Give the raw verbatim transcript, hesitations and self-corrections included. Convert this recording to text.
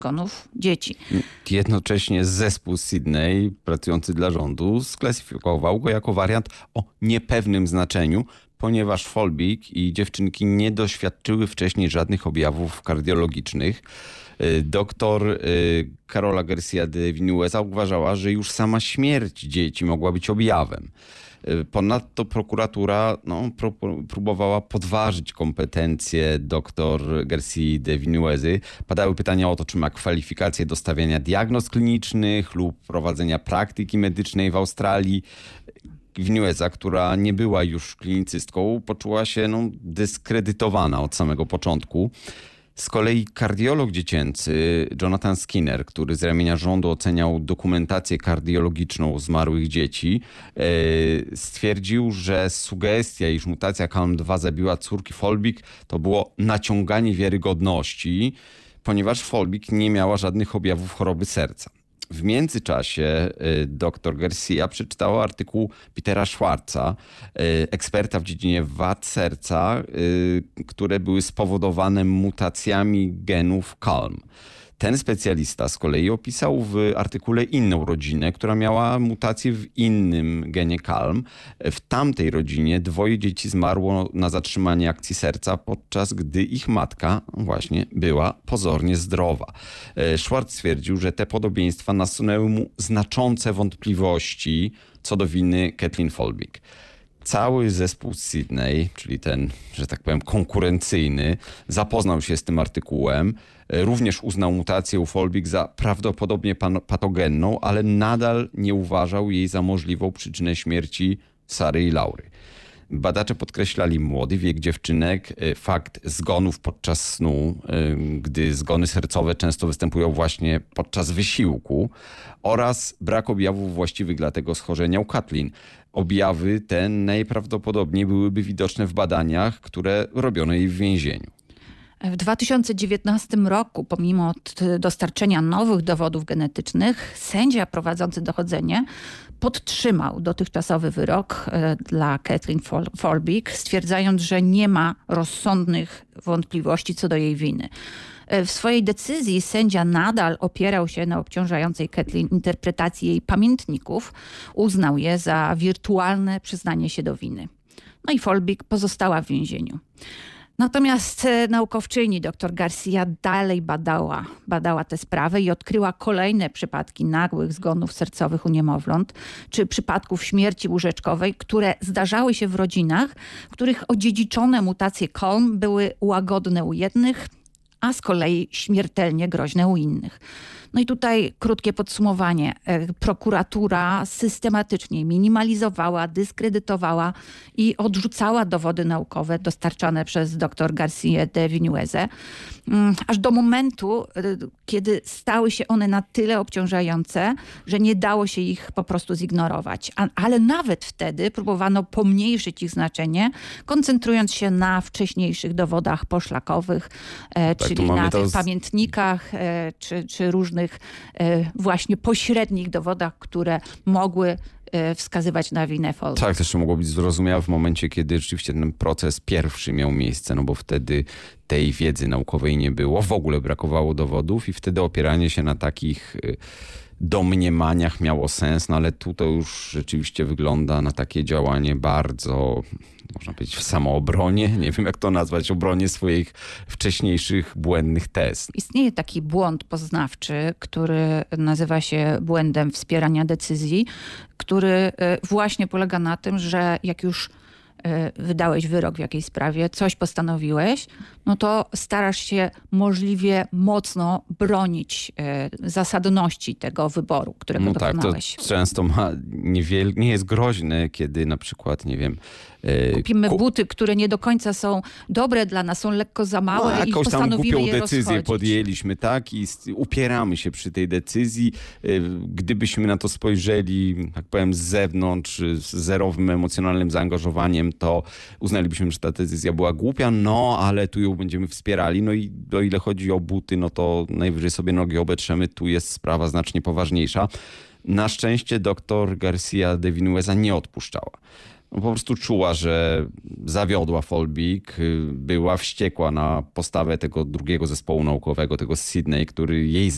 zgonów dzieci. Jednocześnie zespół z Sydney, pracujący dla rządu, sklasyfikował go jako wariant o niepewnym znaczeniu, ponieważ Folbig i dziewczynki nie doświadczyły wcześniej żadnych objawów kardiologicznych. Doktor Carola Garcia de Vinuesa uważała, że już sama śmierć dzieci mogła być objawem. Ponadto prokuratura no, próbowała podważyć kompetencje dr Garcia de Vinuesy. Padały pytania o to, czy ma kwalifikacje do stawiania diagnoz klinicznych lub prowadzenia praktyki medycznej w Australii. Vinuesa, która nie była już klinicystką, poczuła się no, dyskredytowana od samego początku. Z kolei kardiolog dziecięcy Jonathan Skinner, który z ramienia rządu oceniał dokumentację kardiologiczną zmarłych dzieci, stwierdził, że sugestia, iż mutacja K A L M dwa zabiła córki Folbig, to było naciąganie wiarygodności, ponieważ Folbig nie miała żadnych objawów choroby serca. W międzyczasie dr Garcia przeczytała artykuł Petera Schwarza, eksperta w dziedzinie wad serca, które były spowodowane mutacjami genów K A L M. Ten specjalista z kolei opisał w artykule inną rodzinę, która miała mutację w innym genie K A L M. W tamtej rodzinie dwoje dzieci zmarło na zatrzymanie akcji serca, podczas gdy ich matka właśnie była pozornie zdrowa. Schwarz stwierdził, że te podobieństwa nasunęły mu znaczące wątpliwości co do winy Kathleen Folbig. Cały zespół z Sydney, czyli ten, że tak powiem, konkurencyjny, zapoznał się z tym artykułem. Również uznał mutację u Folbig za prawdopodobnie patogenną, ale nadal nie uważał jej za możliwą przyczynę śmierci Sary i Laury. Badacze podkreślali młody wiek dziewczynek, fakt zgonów podczas snu, gdy zgony sercowe często występują właśnie podczas wysiłku, oraz brak objawów właściwych dla tego schorzenia u Kathleen. Objawy te najprawdopodobniej byłyby widoczne w badaniach, które robiono jej w więzieniu. W dwa tysiące dziewiętnastym roku, pomimo dostarczenia nowych dowodów genetycznych, sędzia prowadzący dochodzenie podtrzymał dotychczasowy wyrok dla Kathleen Folbig, stwierdzając, że nie ma rozsądnych wątpliwości co do jej winy. W swojej decyzji sędzia nadal opierał się na obciążającej Kathleen interpretacji jej pamiętników. Uznał je za wirtualne przyznanie się do winy. No i Folbig pozostała w więzieniu. Natomiast naukowczyni dr Garcia dalej badała, badała tę sprawę i odkryła kolejne przypadki nagłych zgonów sercowych u niemowląt, czy przypadków śmierci łóżeczkowej, które zdarzały się w rodzinach, w których odziedziczone mutacje K A L M były łagodne u jednych, a z kolei śmiertelnie groźne u innych. No i tutaj krótkie podsumowanie. Prokuratura systematycznie minimalizowała, dyskredytowała i odrzucała dowody naukowe dostarczane przez dr Garcia de Vinuesę, aż do momentu, kiedy stały się one na tyle obciążające, że nie dało się ich po prostu zignorować. Ale nawet wtedy próbowano pomniejszyć ich znaczenie, koncentrując się na wcześniejszych dowodach poszlakowych, tak, czyli na tych z... pamiętnikach, czy, czy różnych właśnie pośrednich dowodach, które mogły wskazywać na winę Folbig. Tak, też mogło być zrozumiałe w momencie, kiedy rzeczywiście ten proces pierwszy miał miejsce, no bo wtedy tej wiedzy naukowej nie było, w ogóle brakowało dowodów i wtedy opieranie się na takich domniemaniach miało sens, no ale tu to już rzeczywiście wygląda na takie działanie bardzo, można powiedzieć, w samoobronie, nie wiem jak to nazwać, obronie swoich wcześniejszych błędnych tez. Istnieje taki błąd poznawczy, który nazywa się błędem wspierania decyzji, który właśnie polega na tym, że jak już wydałeś wyrok w jakiejś sprawie, coś postanowiłeś, no to starasz się możliwie mocno bronić zasadności tego wyboru, którego no dokonałeś. Tak, to często ma niewiel... nie jest groźne, kiedy na przykład, nie wiem... Kupimy ku... buty, które nie do końca są dobre dla nas, są lekko za małe no, i postanowimy tam je decyzję rozchodzić. podjęliśmy, tak? I upieramy się przy tej decyzji. Gdybyśmy na to spojrzeli, tak powiem, z zewnątrz, z zerowym emocjonalnym zaangażowaniem, to uznalibyśmy, że ta decyzja była głupia, no ale tu ją będziemy wspierali. No i o ile chodzi o buty, no to najwyżej sobie nogi obetrzemy. Tu jest sprawa znacznie poważniejsza. Na szczęście dr Garcia de Vinuesa nie odpuszczała. No po prostu czuła, że zawiodła Folbig, była wściekła na postawę tego drugiego zespołu naukowego, tego z Sydney, który jej